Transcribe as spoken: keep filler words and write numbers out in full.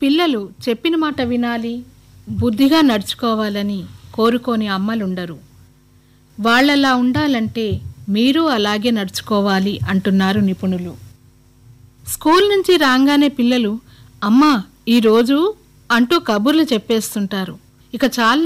పిల్లలు చెప్పిన మాట వినాలి, బుద్ధిగా నడుచుకోవాలని కోరుకోని అమ్మలుండరు. వాళ్ళలా ఉండాలంటే మీరు అలాగే నడుచుకోవాలి అంటున్నారు నిపుణులు. స్కూల్ నుంచి రాగానే పిల్లలు అమ్మా ఈరోజు అంటూ కబుర్లు చెప్పేస్తుంటారు. ఇక చాలు